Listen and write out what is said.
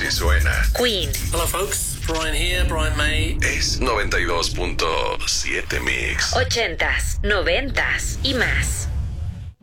Si suena. Queen. Hello folks, Brian here, Brian May. Es 92.7 Mix. 80s, 90s y más.